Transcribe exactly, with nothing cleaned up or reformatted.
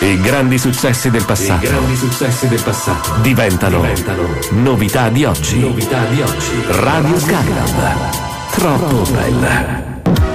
I grandi successi del passato. I grandi successi del passato diventano, diventano novità di oggi. Novità di oggi. Radio Skylab. Troppo bella.